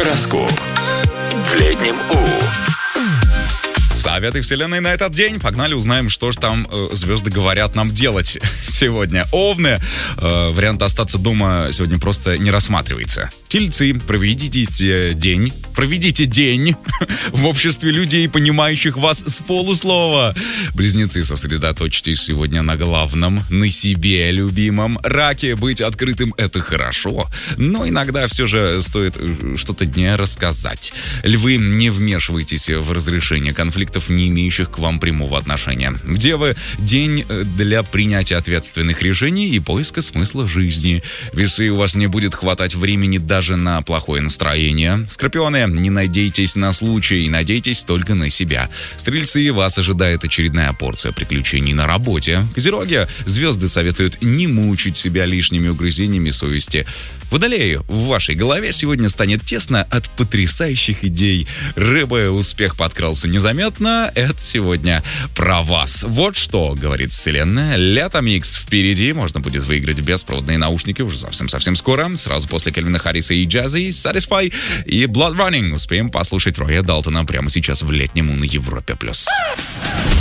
Гороскоп. В летнем У. Советы вселенной на этот день. Погнали, узнаем, что же там звезды говорят нам делать сегодня. Овны. Вариант остаться дома сегодня просто не рассматривается. Тельцы. Проведите день в обществе людей, понимающих вас с полуслова. Близнецы. Сосредоточьтесь сегодня на главном, на себе любимом. Раки. Быть открытым — это хорошо, но иногда все же стоит что-то дне рассказать. Львы. Не вмешивайтесь в разрешение конфликтов, не имеющих к вам прямого отношения. Девы. День для принятия ответственных решений и поиска смысла жизни. Весы. У вас не будет хватать времени даже на плохое настроение. Скорпионы. Не надейтесь на случай, надейтесь только на себя. Стрельцы. Вас ожидает очередная порция приключений на работе. Козероги. Звезды советуют не мучить себя лишними угрызениями совести. Водолеи. В вашей голове сегодня станет тесно от потрясающих идей. Рыбы. Успех подкрался незаметно. Это сегодня про вас. Вот что говорит вселенная. Лето-микс впереди. Можно будет выиграть беспроводные наушники уже совсем скоро. Сразу после Кельвина Харриса и Jazzy, Satisfy и Blood Running. Успеем послушать Роя Далтона прямо сейчас в летнем на Европе+.